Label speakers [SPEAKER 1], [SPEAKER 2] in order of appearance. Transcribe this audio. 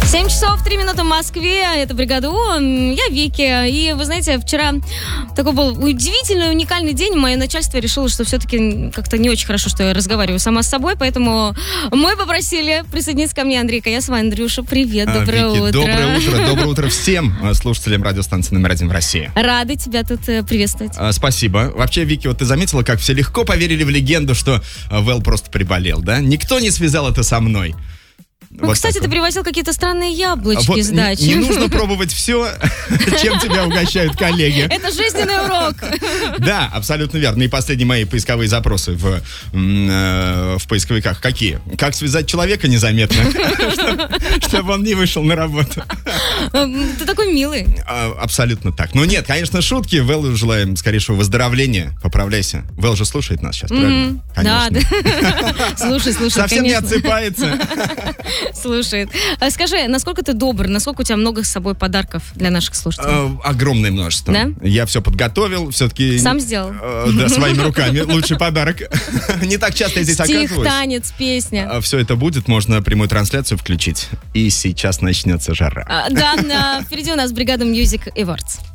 [SPEAKER 1] 7 часов 3 минуты в Москве. Это «Бригада У». Я Вики. И вы знаете, вчера такой был удивительный, уникальный день. Мое начальство решило, что все-таки как-то не очень хорошо, что я разговариваю сама с собой. Поэтому мы попросили присоединиться ко мне Андрей Каясова. Андрюша, привет, доброе утро.
[SPEAKER 2] Доброе утро всем слушателям радиостанции номер 1 в России.
[SPEAKER 1] Рады тебя тут приветствовать.
[SPEAKER 2] Спасибо. Вообще, Вики, вот ты заметила, как все легко поверили в легенду, что Вэл просто приболел, да? Никто не связал это со мной.
[SPEAKER 1] Ну, вот кстати, ты привозил какие-то странные яблочки с дачи.
[SPEAKER 2] Не нужно пробовать все, чем тебя угощают коллеги.
[SPEAKER 1] Это жизненный урок.
[SPEAKER 2] Да, абсолютно верно. И последние мои поисковые запросы в поисковиках какие? Как связать человека незаметно, чтобы он не вышел на работу?
[SPEAKER 1] Ты такой милый.
[SPEAKER 2] Абсолютно так. Ну нет, конечно, шутки. Вэллу желаем скорейшего выздоровления. Поправляйся. Вэлл же слушает нас сейчас, правильно?
[SPEAKER 1] Да. Слушай,
[SPEAKER 2] совсем не отсыпается.
[SPEAKER 1] Слушает. Скажи, насколько ты добр, насколько у тебя много с собой подарков для наших слушателей?
[SPEAKER 2] Огромное множество.
[SPEAKER 1] Да?
[SPEAKER 2] Я все подготовил, все-таки...
[SPEAKER 1] Сам сделал?
[SPEAKER 2] Да, своими руками. Лучший подарок. Не так часто я здесь оказываюсь.
[SPEAKER 1] Стих, танец, песня.
[SPEAKER 2] Все это будет, можно прямую трансляцию включить. И сейчас начнется жара.
[SPEAKER 1] Да, впереди у нас «Бригада Music Awards».